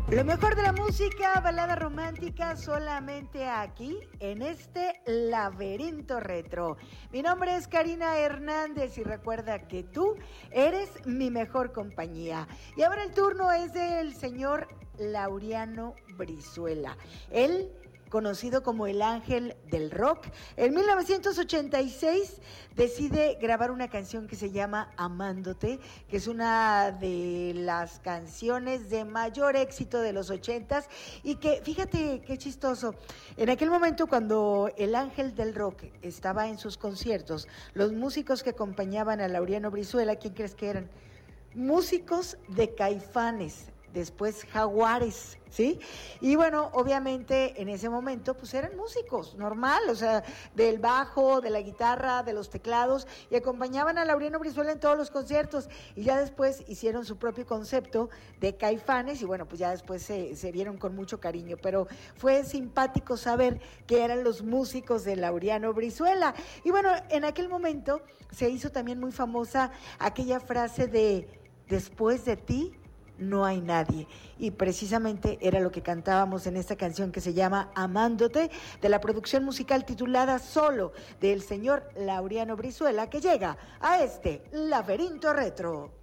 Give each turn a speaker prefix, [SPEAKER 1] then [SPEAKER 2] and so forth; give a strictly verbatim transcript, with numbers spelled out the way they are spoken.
[SPEAKER 1] Lo mejor de la música, balada romántica, solamente aquí, en este laberinto retro. Mi nombre es Karina Hernández y recuerda que tú eres mi mejor compañía. Y ahora el turno es del señor Laureano Brizuela. Él, conocido como el Ángel del Rock, en mil novecientos ochenta y seis decide grabar una canción que se llama Amándote, que es una de las canciones de mayor éxito de los ochentas y que, fíjate qué chistoso, en aquel momento cuando el Ángel del Rock estaba en sus conciertos, los músicos que acompañaban a Laureano Brizuela, ¿quién crees que eran? Músicos de Caifanes, después Jaguares, ¿sí? Y bueno, obviamente en ese momento pues eran músicos, normal, o sea, del bajo, de la guitarra, de los teclados, y acompañaban a Laureano Brizuela en todos los conciertos, y ya después hicieron su propio concepto de Caifanes, y bueno, pues ya después se, se vieron con mucho cariño, pero fue simpático saber que eran los músicos de Laureano Brizuela. Y bueno, en aquel momento se hizo también muy famosa aquella frase de después de ti no hay nadie, y precisamente era lo que cantábamos en esta canción que se llama Amándote, de la producción musical titulada Solo, del señor Laureano Brizuela, que llega a este laberinto retro.